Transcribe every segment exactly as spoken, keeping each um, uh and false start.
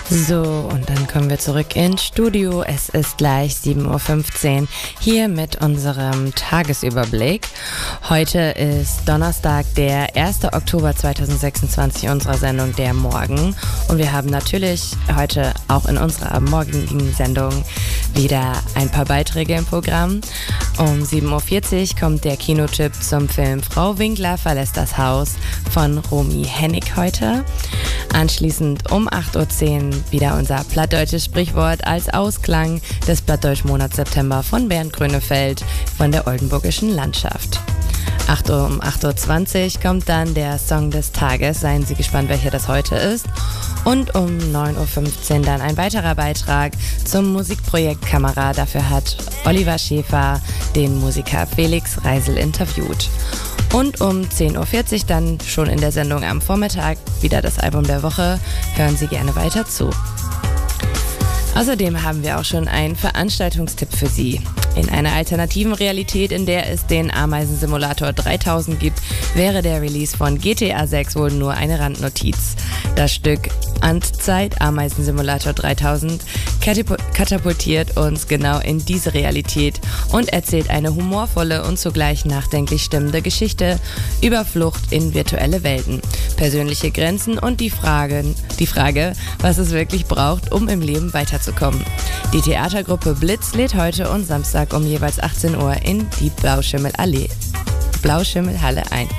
So, und dann kommen wir zurück ins Studio. Es ist gleich sieben Uhr fünfzehn hier mit unserem Tagesüberblick. Heute ist Donnerstag, der erster Oktober zweitausendsechsundzwanzig, unserer Sendung Der Morgen. Und wir haben natürlich heute auch in unserer morgigen Sendung wieder ein paar Beiträge im Programm. Um sieben Uhr vierzig kommt der Kinotipp zum Film Frau Winkler verlässt das Haus von Romy Hennig heute. Anschließend um acht Uhr zehn wieder unser plattdeutsches Sprichwort als Ausklang des Plattdeutschmonats September von Bernd Grönefeld von der Oldenburgischen Landschaft. acht Uhr, um acht Uhr zwanzig kommt dann der Song des Tages. Seien Sie gespannt, welcher das heute ist. Und um neun Uhr fünfzehn dann ein weiterer Beitrag zum Musikprojekt Kamera. Dafür hat Oliver Schäfer den Musiker Felix Reisel interviewt. Und um zehn Uhr vierzig dann schon in der Sendung am Vormittag wieder das Album der Woche. Hören Sie gerne weiter zu. Außerdem haben wir auch schon einen Veranstaltungstipp für Sie. In einer alternativen Realität, in der es den Ameisensimulator dreitausend gibt, wäre der Release von G T A sechs wohl nur eine Randnotiz. Das Stück Amtszeit Ameisensimulator dreitausend katapultiert uns genau in diese Realität und erzählt eine humorvolle und zugleich nachdenklich stimmende Geschichte über Flucht in virtuelle Welten, persönliche Grenzen und die Fragen, die Frage, was es wirklich braucht, um im Leben weiterzukommen. Die Theatergruppe Blitz lädt heute und Samstag um jeweils achtzehn Uhr in die Blauschimmelallee, Blauschimmelhalle ein.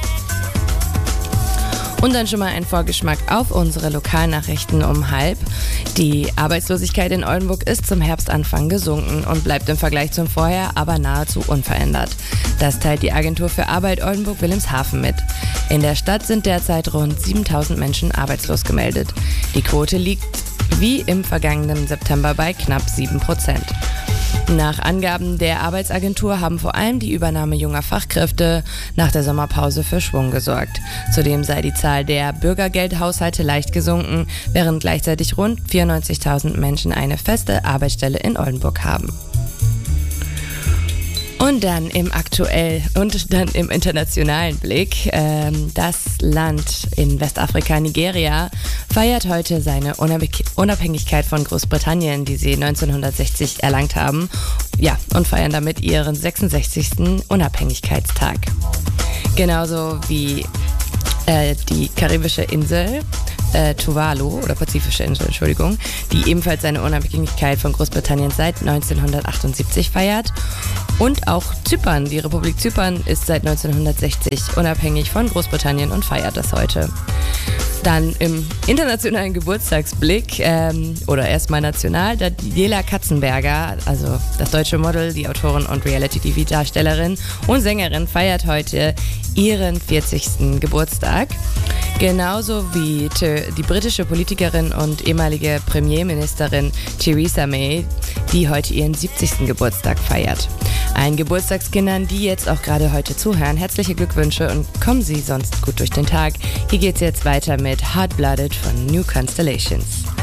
Und dann schon mal ein Vorgeschmack auf unsere Lokalnachrichten um halb. Die Arbeitslosigkeit in Oldenburg ist zum Herbstanfang gesunken und bleibt im Vergleich zum Vorjahr aber nahezu unverändert. Das teilt die Agentur für Arbeit Oldenburg-Wilhelmshaven mit. In der Stadt sind derzeit rund siebentausend Menschen arbeitslos gemeldet. Die Quote liegt wie im vergangenen September bei knapp sieben Prozent. Nach Angaben der Arbeitsagentur haben vor allem die Übernahme junger Fachkräfte nach der Sommerpause für Schwung gesorgt. Zudem sei die Zahl der Bürgergeldhaushalte leicht gesunken, während gleichzeitig rund vierundneunzigtausend Menschen eine feste Arbeitsstelle in Oldenburg haben. Und dann im aktuell und dann im internationalen Blick. Ähm, das Land in Westafrika, Nigeria, feiert heute seine Unabhängigkeit von Großbritannien, die sie neunzehnhundertsechzig erlangt haben. Ja, und feiern damit ihren sechsundsechzigsten Unabhängigkeitstag. Genauso wie äh, die karibische Insel Äh, Tuvalu, oder pazifische Insel, Entschuldigung, die ebenfalls seine Unabhängigkeit von Großbritannien seit neunzehnhundertachtundsiebzig feiert. Und auch Zypern, die Republik Zypern, ist seit neunzehnhundertsechzig unabhängig von Großbritannien und feiert das heute. Dann im internationalen Geburtstagsblick, ähm, oder erstmal national, Daniela Katzenberger, also das deutsche Model, die Autorin und Reality-T V-Darstellerin und Sängerin, feiert heute ihren vierzigsten Geburtstag. Genauso wie die britische Politikerin und ehemalige Premierministerin Theresa May, die heute ihren siebzigsten Geburtstag feiert. Allen Geburtstagskindern, die jetzt auch gerade heute zuhören, herzliche Glückwünsche und kommen Sie sonst gut durch den Tag. Hier geht's jetzt weiter mit Hard Blooded von New Constellations.